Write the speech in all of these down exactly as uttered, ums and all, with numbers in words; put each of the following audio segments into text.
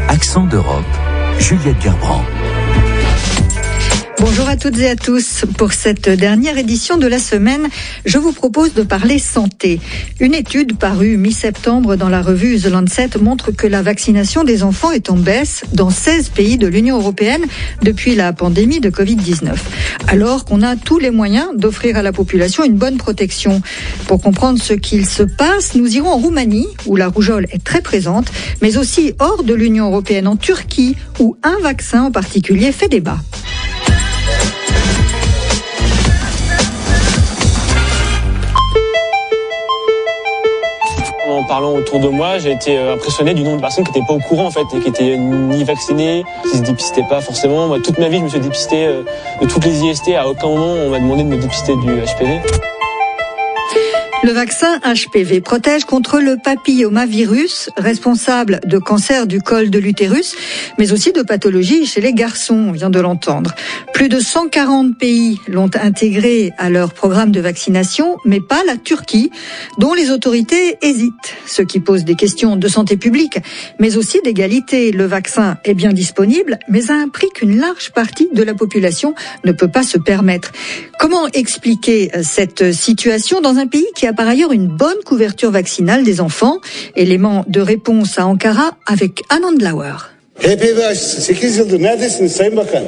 Accent d'Europe, Juliette Gerbrand. Bonjour à toutes et à tous. Pour cette dernière édition de la semaine, je vous propose de parler santé. Une étude parue mi-septembre dans la revue The Lancet montre que la vaccination des enfants est en baisse dans seize pays de l'Union européenne depuis la pandémie de covid dix-neuf. Alors qu'on a tous les moyens d'offrir à la population une bonne protection. Pour comprendre ce qu'il se passe, nous irons en Roumanie, où la rougeole est très présente, mais aussi hors de l'Union européenne, en Turquie, où un vaccin en particulier fait débat. En parlant autour de moi, j'ai été impressionné du nombre de personnes qui n'étaient pas au courant en fait, et qui étaient ni vaccinées, qui se dépistaient pas forcément. Moi, toute ma vie, je me suis dépisté de toutes les I S T. À aucun moment, on m'a demandé de me dépister du H P V. Le vaccin H P V protège contre le papillomavirus, responsable de cancer du col de l'utérus, mais aussi de pathologies chez les garçons, on vient de l'entendre. Plus de cent quarante pays l'ont intégré à leur programme de vaccination, mais pas la Turquie, dont les autorités hésitent. Ce qui pose des questions de santé publique, mais aussi d'égalité. Le vaccin est bien disponible, mais à un prix qu'une large partie de la population ne peut pas se permettre. Comment expliquer cette situation dans un pays qui a par ailleurs une bonne couverture vaccinale des enfants? Élément de réponse à Ankara avec Anand Lauer. H P V aşısı sekiz yıldır neredesiniz Sayın Bakan?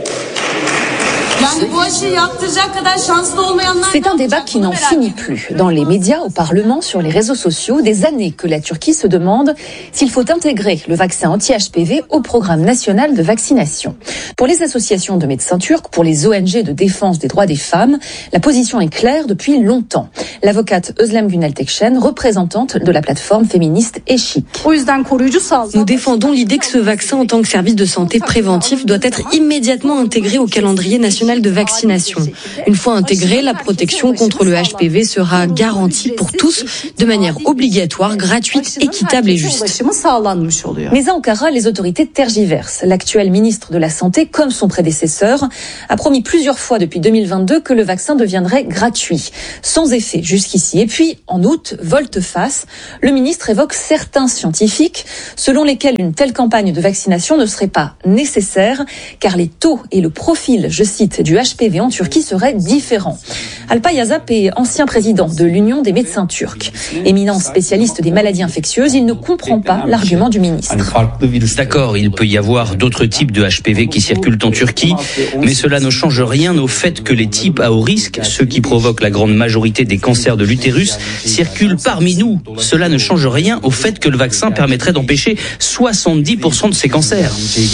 C'est un débat qui n'en finit plus. Dans les médias, au Parlement, sur les réseaux sociaux, des années que la Turquie se demande s'il faut intégrer le vaccin anti-H P V au programme national de vaccination. Pour les associations de médecins turcs, pour les O N G de défense des droits des femmes, la position est claire depuis longtemps. L'avocate Özlem Günel Tekşen, représentante de la plateforme féministe Eşik. Nous défendons l'idée que ce vaccin en tant que service de santé préventif doit être immédiatement intégré au calendrier national de vaccination. Une fois intégrée, la protection contre le H P V sera garantie pour tous de manière obligatoire, gratuite, équitable et juste. Mais à Ankara, les autorités tergiversent. L'actuel ministre de la Santé, comme son prédécesseur, a promis plusieurs fois depuis deux mille vingt-deux que le vaccin deviendrait gratuit, sans effet jusqu'ici. Et puis, en août, volte-face, le ministre évoque certains scientifiques selon lesquels une telle campagne de vaccination ne serait pas nécessaire, car les taux et le profil, je cite, du H P V en Turquie serait différent. Alpay Yazap est ancien président de l'Union des médecins turcs. Éminent spécialiste des maladies infectieuses, il ne comprend pas l'argument du ministre. D'accord, il peut y avoir d'autres types de H P V qui circulent en Turquie, mais cela ne change rien au fait que les types à haut risque, ceux qui provoquent la grande majorité des cancers de l'utérus, circulent parmi nous. Cela ne change rien au fait que le vaccin permettrait d'empêcher soixante-dix pour cent de ces cancers.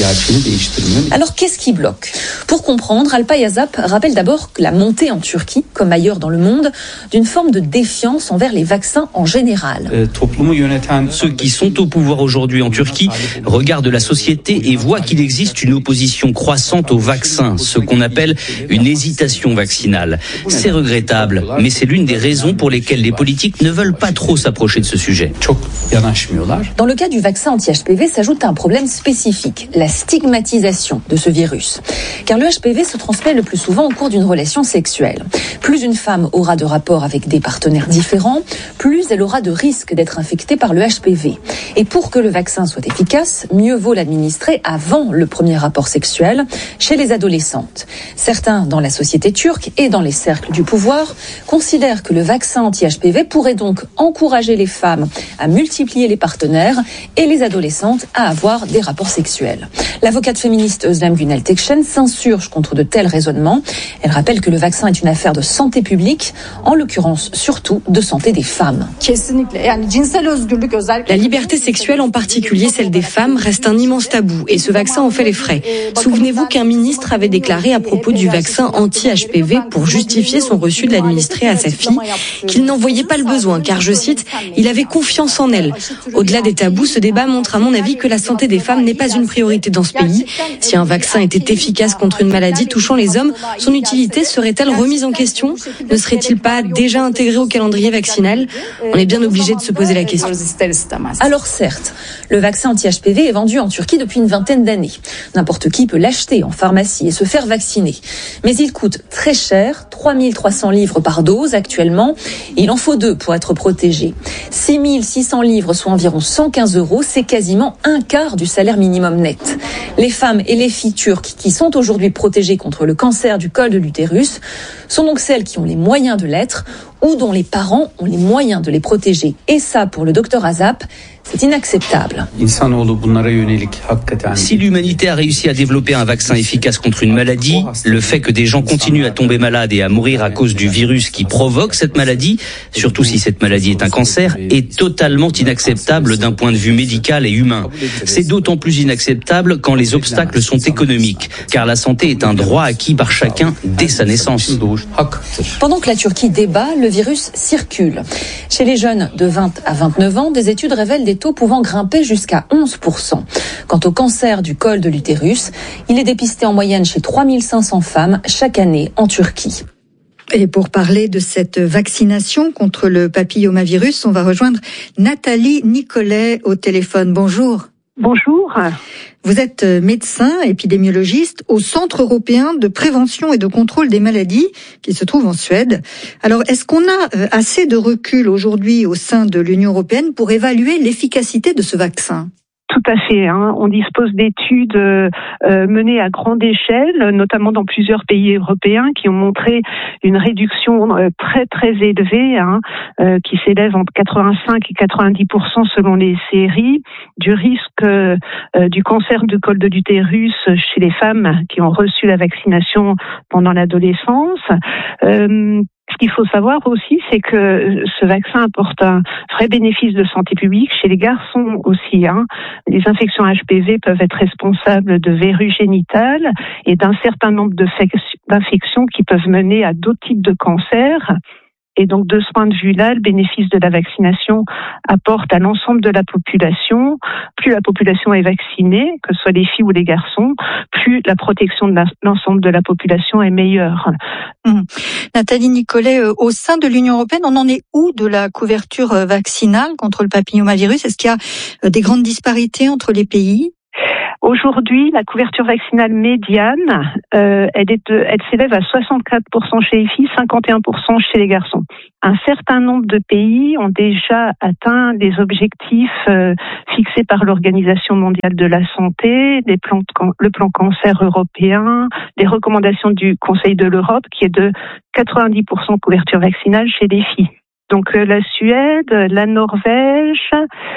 Alors qu'est-ce qui bloque ? Pour comprendre, Alpay Yazap rappelle d'abord que la montée en Turquie, comme ailleurs dans le monde, d'une forme de défiance envers les vaccins en général. Ceux qui sont au pouvoir aujourd'hui en Turquie regardent la société et voient qu'il existe une opposition croissante aux vaccins, ce qu'on appelle une hésitation vaccinale. C'est regrettable, mais c'est l'une des raisons pour lesquelles les politiques ne veulent pas trop s'approcher de ce sujet. Dans le cas du vaccin anti-H P V s'ajoute un problème spécifique, la stigmatisation de ce virus. Car le H P V se transmet le plus souvent au cours d'une relation sexuelle. Plus une femme aura de rapports avec des partenaires différents, plus elle aura de risques d'être infectée par le H P V. Et pour que le vaccin soit efficace, mieux vaut l'administrer avant le premier rapport sexuel chez les adolescentes. Certains dans la société turque et dans les cercles du pouvoir considèrent que le vaccin anti-H P V pourrait donc encourager les femmes à multiplier les partenaires et les adolescentes à avoir des rapports sexuels. L'avocate féministe Özlem Günel Tekşen s'insurge contre de tels raisonnements. Elle rappelle que le vaccin est une affaire de santé publique, en l'occurrence surtout de santé des femmes. La liberté sexuelle, en particulier celle des femmes, reste un immense tabou et ce vaccin en fait les frais. Souvenez-vous qu'un ministre avait déclaré à propos du vaccin anti-H P V pour justifier son refus de l'administrer à sa fille qu'il n'en voyait pas le besoin car, je cite, il avait confiance en elle. Au-delà des tabous, ce débat montre à mon avis que la santé des femmes n'est pas une priorité dans ce pays. Si un vaccin était efficace contre une maladie touchant les les hommes, son utilité serait-elle remise en question? Ne serait-il pas déjà intégré au calendrier vaccinal? On est bien obligé de se poser la question. Alors certes, le vaccin anti-H P V est vendu en Turquie depuis une vingtaine d'années. N'importe qui peut l'acheter en pharmacie et se faire vacciner. Mais il coûte très cher, trois mille trois cents livres par dose actuellement. Et il en faut deux pour être protégé. six mille six cents livres, soit environ cent quinze euros, c'est quasiment un quart du salaire minimum net. Les femmes et les filles turques qui sont aujourd'hui protégées contre le cancer du col de l'utérus sont donc celles qui ont les moyens de l'être ou dont les parents ont les moyens de les protéger. Et ça, pour le docteur Azap, c'est inacceptable. Si l'humanité a réussi à développer un vaccin efficace contre une maladie, le fait que des gens continuent à tomber malades et à mourir à cause du virus qui provoque cette maladie, surtout si cette maladie est un cancer, est totalement inacceptable d'un point de vue médical et humain. C'est d'autant plus inacceptable quand les obstacles sont économiques, car la santé est un droit acquis par chacun dès sa naissance. Pendant que la Turquie débat, le virus circule. Chez les jeunes de vingt à vingt-neuf ans, des études révèlent des taux pouvant grimper jusqu'à onze pour cent. Quant au cancer du col de l'utérus, il est dépisté en moyenne chez trois mille cinq cents femmes chaque année en Turquie. Et pour parler de cette vaccination contre le papillomavirus, on va rejoindre Nathalie Nicolet au téléphone. Bonjour. Bonjour. Vous êtes médecin épidémiologiste au Centre européen de prévention et de contrôle des maladies qui se trouve en Suède. Alors, est-ce qu'on a assez de recul aujourd'hui au sein de l'Union européenne pour évaluer l'efficacité de ce vaccin ? Tout à fait. Hein. On dispose d'études euh, menées à grande échelle, notamment dans plusieurs pays européens, qui ont montré une réduction euh, très très élevée, hein, euh, qui s'élève entre quatre-vingt-cinq et quatre-vingt-dix pour cent selon les séries, du risque euh, du cancer du col de l'utérus chez les femmes qui ont reçu la vaccination pendant l'adolescence. Euh, Ce qu'il faut savoir aussi, c'est que ce vaccin apporte un vrai bénéfice de santé publique chez les garçons aussi. Hein. Les infections H P V peuvent être responsables de verrues génitales et d'un certain nombre d'infections qui peuvent mener à d'autres types de cancers. Et donc, de ce point de vue-là, le bénéfice de la vaccination apporte à l'ensemble de la population. Plus la population est vaccinée, que ce soit les filles ou les garçons, plus la protection de l'ensemble de la population est meilleure. Mmh. Nathalie Nicolet, euh, au sein de l'Union européenne, on en est où de la couverture vaccinale contre le papillomavirus ? Est-ce qu'il y a euh, des grandes disparités entre les pays ? Aujourd'hui, la couverture vaccinale médiane, euh, elle, est de, elle s'élève à soixante-quatre pour cent chez les filles, cinquante et un pour cent chez les garçons. Un certain nombre de pays ont déjà atteint les objectifs euh, fixés par l'Organisation mondiale de la santé, les plans de can- le plan cancer européen, les recommandations du Conseil de l'Europe, qui est de quatre-vingt-dix pour cent couverture vaccinale chez les filles. Donc euh, la Suède, la Norvège,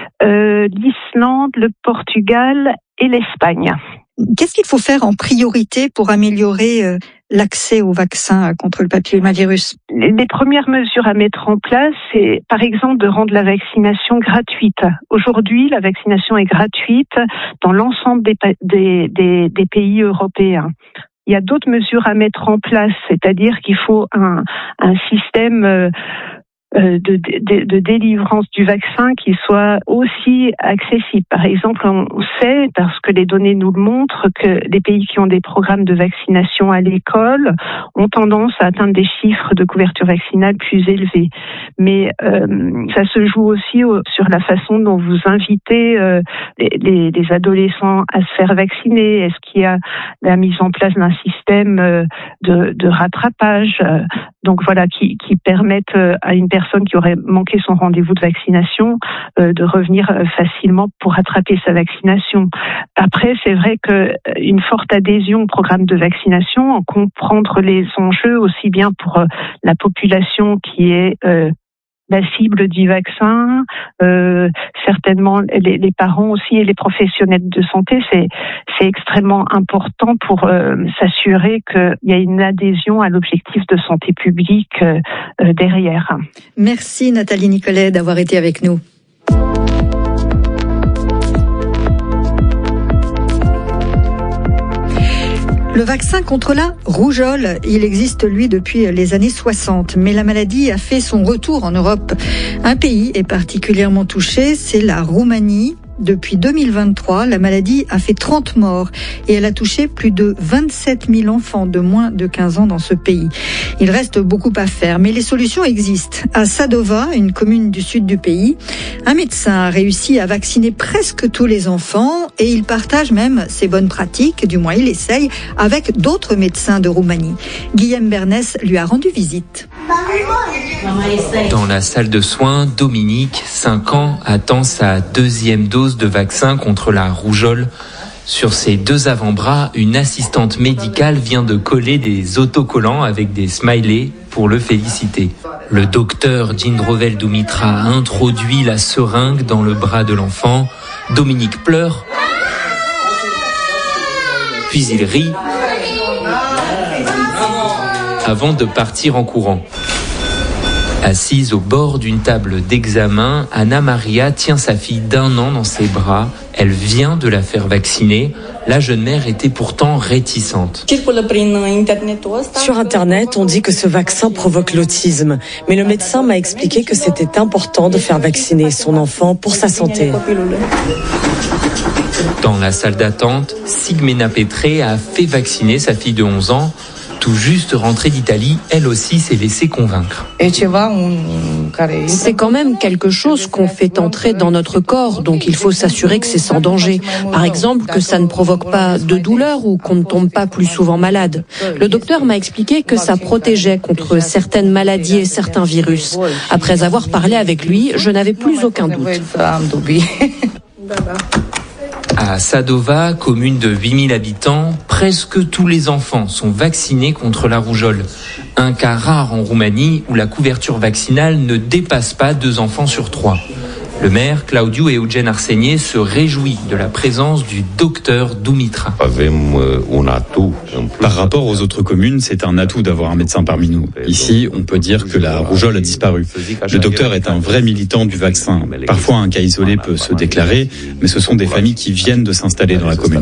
euh, l'Islande, le Portugal et l'Espagne. Qu'est-ce qu'il faut faire en priorité pour améliorer euh, l'accès au vaccin contre le papillomavirus ? Les, les premières mesures à mettre en place, c'est par exemple de rendre la vaccination gratuite. Aujourd'hui, la vaccination est gratuite dans l'ensemble des, des, des, des pays européens. Il y a d'autres mesures à mettre en place, c'est-à-dire qu'il faut un, un système euh, De, de, de délivrance du vaccin qui soit aussi accessible. Par exemple, on sait, parce que les données nous le montrent, que les pays qui ont des programmes de vaccination à l'école ont tendance à atteindre des chiffres de couverture vaccinale plus élevés. Mais euh, ça se joue aussi au, sur la façon dont vous invitez euh, les, les, les adolescents à se faire vacciner. Est-ce qu'il y a la mise en place d'un système euh, de, de rattrapage euh, donc voilà, qui, qui permettent à une personne qui aurait manqué son rendez-vous de vaccination euh, de revenir facilement pour rattraper sa vaccination. Après, c'est vrai qu'une forte adhésion au programme de vaccination, en comprendre les enjeux aussi bien pour euh, la population qui est euh, la cible du vaccin, euh, certainement les, les parents aussi et les professionnels de santé, c'est, c'est extrêmement important pour euh, s'assurer qu'il y a une adhésion à l'objectif de santé publique euh, euh, derrière. Merci Nathalie Nicolet d'avoir été avec nous. Le vaccin contre la rougeole, il existe lui depuis les années soixante, mais la maladie a fait son retour en Europe. Un pays est particulièrement touché, c'est la Roumanie. Depuis deux mille vingt-trois, la maladie a fait trente morts et elle a touché plus de vingt-sept mille enfants de moins de quinze ans dans ce pays. Il reste beaucoup à faire, mais les solutions existent. À Sadova, une commune du sud du pays, un médecin a réussi à vacciner presque tous les enfants et il partage même ses bonnes pratiques, du moins il essaye, avec d'autres médecins de Roumanie. Guillaume Bernès lui a rendu visite. Dans la salle de soins, Dominique, cinq ans, attend sa deuxième dose de vaccin contre la rougeole. Sur ses deux avant-bras, une assistante médicale vient de coller des autocollants avec des smileys pour le féliciter. Le docteur Jindrovel Dumitra a introduit la seringue dans le bras de l'enfant. Dominique pleure, puis il rit, avant de partir en courant. Assise au bord d'une table d'examen, Anna Maria tient sa fille d'un an dans ses bras. Elle vient de la faire vacciner. La jeune mère était pourtant réticente. Sur Internet, on dit que ce vaccin provoque l'autisme. Mais le médecin m'a expliqué que c'était important de faire vacciner son enfant pour sa santé. Dans la salle d'attente, Sigmena Petre a fait vacciner sa fille de onze ans. Tout juste rentrée d'Italie, elle aussi s'est laissée convaincre. C'est quand même quelque chose qu'on fait entrer dans notre corps, donc il faut s'assurer que c'est sans danger. Par exemple, que ça ne provoque pas de douleur ou qu'on ne tombe pas plus souvent malade. Le docteur m'a expliqué que ça protégeait contre certaines maladies et certains virus. Après avoir parlé avec lui, je n'avais plus aucun doute. À Sadova, commune de huit mille habitants, presque tous les enfants sont vaccinés contre la rougeole. Un cas rare en Roumanie où la couverture vaccinale ne dépasse pas deux enfants sur trois. Le maire, Claudiu Eugen Arsenie, se réjouit de la présence du docteur Dumitra. Par rapport aux autres communes, c'est un atout d'avoir un médecin parmi nous. Ici, on peut dire que la rougeole a disparu. Le docteur est un vrai militant du vaccin. Parfois, un cas isolé peut se déclarer, mais ce sont des familles qui viennent de s'installer dans la commune.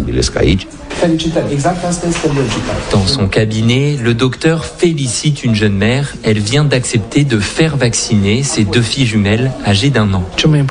Dans son cabinet, le docteur félicite une jeune mère. Elle vient d'accepter de faire vacciner ses deux filles jumelles âgées d'un an.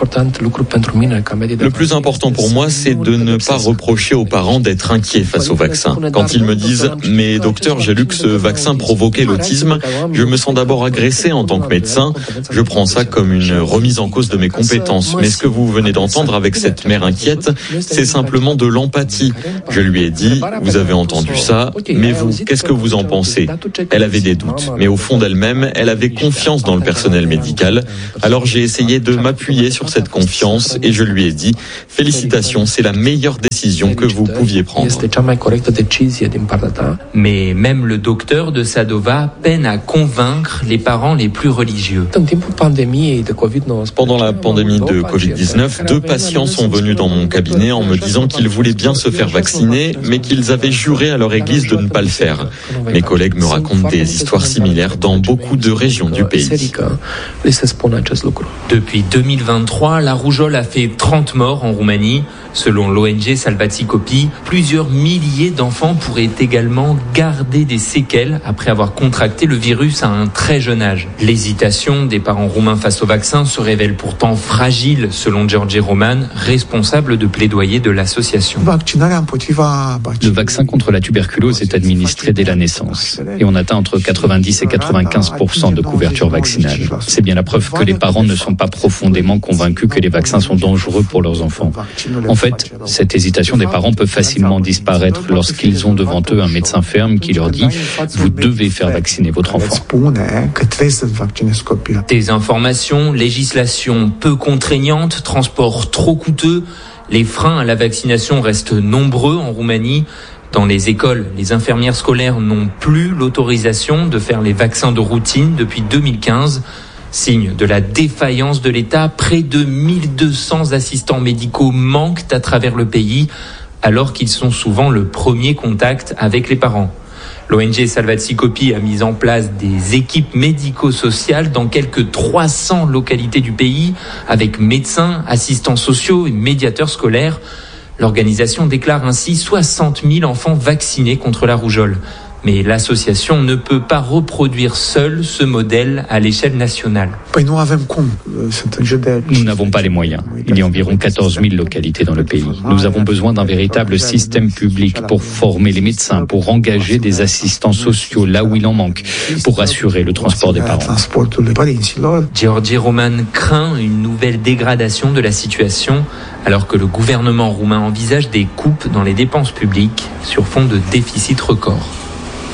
Le plus important pour moi, c'est de ne pas reprocher aux parents d'être inquiets face au vaccin. Quand ils me disent « Mais docteur, j'ai lu que ce vaccin provoquait l'autisme », je me sens d'abord agressé en tant que médecin. Je prends ça comme une remise en cause de mes compétences. Mais ce que vous venez d'entendre avec cette mère inquiète, c'est simplement de l'empathie. Je lui ai dit « Vous avez entendu ça, mais vous, qu'est-ce que vous en pensez ?» Elle avait des doutes, mais au fond d'elle-même, elle avait confiance dans le personnel médical. Alors j'ai essayé de m'appuyer sur cette confiance et je lui ai dit « Félicitations, c'est la meilleure décision que vous pouviez prendre. » Mais même le docteur de Sadova peine à convaincre les parents les plus religieux. Pendant la pandémie de covid dix-neuf, deux patients sont venus dans mon cabinet en me disant qu'ils voulaient bien se faire vacciner, mais qu'ils avaient juré à leur église de ne pas le faire. Mes collègues me racontent des histoires similaires dans beaucoup de régions du pays. Depuis deux mille vingt-trois, la rougeole a fait trente morts en Roumanie. Selon l'O N G Salvați Copii, plusieurs milliers d'enfants pourraient également garder des séquelles après avoir contracté le virus à un très jeune âge. L'hésitation des parents roumains face au vaccin se révèle pourtant fragile, selon George Roman, responsable de plaidoyer de l'association. Le vaccin contre la tuberculose est administré dès la naissance et on atteint entre quatre-vingt-dix et quatre-vingt-quinze pour cent de couverture vaccinale. C'est bien la preuve que les parents ne sont pas profondément convaincus que les vaccins sont dangereux pour leurs enfants. En fait, cette hésitation des parents peut facilement disparaître lorsqu'ils ont devant eux un médecin ferme qui leur dit « Vous devez faire vacciner votre enfant ». Désinformation, législation peu contraignante, transport trop coûteux, les freins à la vaccination restent nombreux en Roumanie. Dans les écoles, les infirmières scolaires n'ont plus l'autorisation de faire les vaccins de routine depuis deux mille quinze. Signe de la défaillance de l'État, près de mille deux cents assistants médicaux manquent à travers le pays, alors qu'ils sont souvent le premier contact avec les parents. L'O N G Salvați Copii a mis en place des équipes médico-sociales dans quelques trois cents localités du pays, avec médecins, assistants sociaux et médiateurs scolaires. L'organisation déclare ainsi soixante mille enfants vaccinés contre la rougeole. Mais l'association ne peut pas reproduire seule ce modèle à l'échelle nationale. Nous n'avons pas les moyens. Il y a environ quatorze mille localités dans le pays. Nous avons besoin d'un véritable système public pour former les médecins, pour engager des assistants sociaux là où il en manque, pour assurer le transport des parents. Giorgi Roman craint une nouvelle dégradation de la situation alors que le gouvernement roumain envisage des coupes dans les dépenses publiques sur fond de déficit record.